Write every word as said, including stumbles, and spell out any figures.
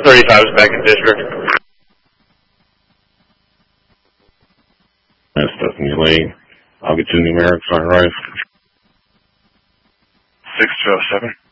thirty-five is back in district. That's Stephanie Lee. I'll get you numerics on right. six two oh seven.